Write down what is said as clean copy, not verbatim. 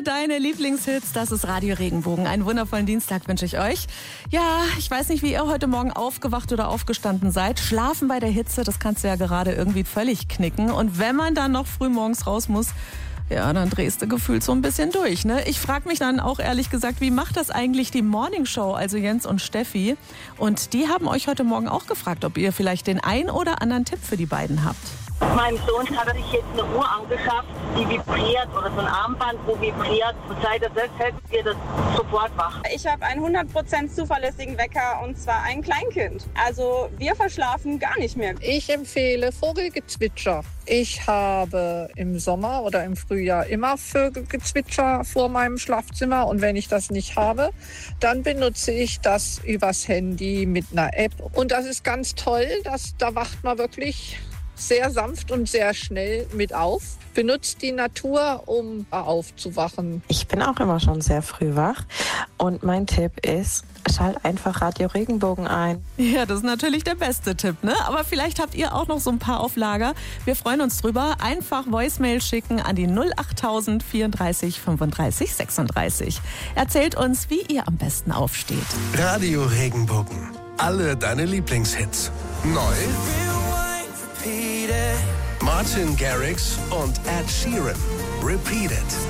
Alle deine Lieblingshits, das ist Radio Regenbogen. Einen wundervollen Dienstag wünsche ich euch. Ja, ich weiß nicht, wie ihr heute Morgen aufgewacht oder aufgestanden seid. Schlafen bei der Hitze, das kannst du ja gerade irgendwie völlig knicken. Und wenn man dann noch früh morgens raus muss, ja, dann drehst du gefühlt so ein bisschen durch, ne? Ich frage mich dann auch ehrlich gesagt, wie macht das eigentlich die Morning Show, also Jens und Steffi? Und die haben euch heute Morgen auch gefragt, ob ihr vielleicht den ein oder anderen Tipp für die beiden habt. Meinem Sohn hat er sich jetzt eine Uhr angeschafft, die vibriert, oder so ein Armband, wo vibriert. Und seit er das hält, wird das sofort wach. Ich habe einen 100% zuverlässigen Wecker, und zwar ein Kleinkind. Also wir verschlafen gar nicht mehr. Ich empfehle Vogelgezwitscher. Ich habe im Sommer oder im Frühjahr immer Vögelgezwitscher vor meinem Schlafzimmer. Und wenn ich das nicht habe, dann benutze ich das übers Handy mit einer App. Und das ist ganz toll, da wacht man wirklich sehr sanft und sehr schnell mit auf. Benutzt die Natur, um aufzuwachen. Ich bin auch immer schon sehr früh wach. Und mein Tipp ist, schalt einfach Radio Regenbogen ein. Ja, das ist natürlich der beste Tipp, ne? Aber vielleicht habt ihr auch noch so ein paar auf Lager. Wir freuen uns drüber. Einfach Voicemail schicken an die 08000 34 35 36. Erzählt uns, wie ihr am besten aufsteht. Radio Regenbogen. Alle deine Lieblingshits. Neu Martin Garrix und Ed Sheeran. Repeat It.